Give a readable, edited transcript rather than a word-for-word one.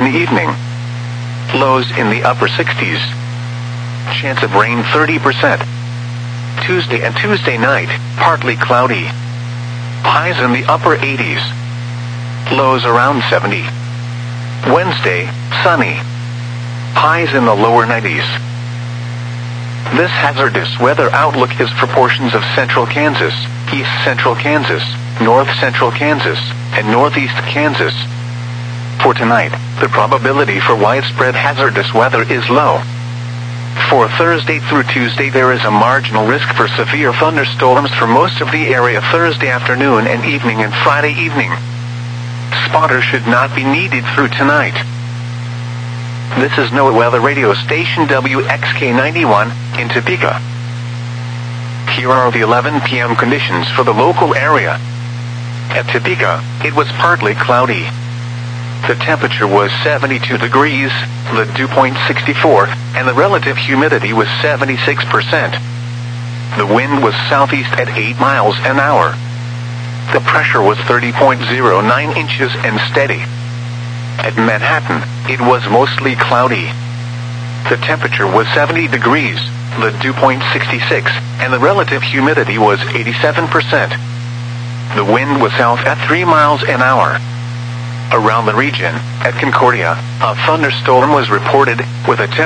the evening. Lows in the upper 60s. Chance of rain 30%. Tuesday and Tuesday night, partly cloudy. Highs in the upper 80s. Lows around 70. Wednesday, sunny. Highs in the lower 90s. This hazardous weather outlook is for portions of central Kansas, east central Kansas, north central Kansas, and northeast Kansas. For tonight, the probability for widespread hazardous weather is low. For Thursday through Tuesday, there is a marginal risk for severe thunderstorms for most of the area Thursday afternoon and evening and Friday evening. Spotter should not be needed through tonight. This is NOAA Weather Radio Station WXK91 in Topeka. Here are the 11 p.m. conditions for the local area. At Topeka, it was partly cloudy. The temperature was 72 degrees, the dew point 64, and the relative humidity was 76%. The wind was southeast at 8 miles an hour. The pressure was 30.09 inches and steady. At Manhattan, it was mostly cloudy. The temperature was 70 degrees, the dew point 66, and the relative humidity was 87%. The wind was south at 3 miles an hour. Around the region, at Concordia, a thunderstorm was reported with a temperature